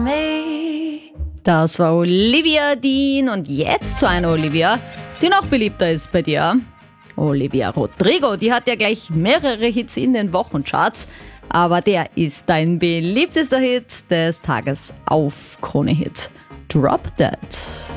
Das war Olivia Dean und jetzt zu einer Olivia, die noch beliebter ist bei dir. Olivia Rodrigo, die hat ja gleich mehrere Hits in den Wochencharts, aber der ist dein beliebtester Hit des Tages auf Krone Hit. Drop That.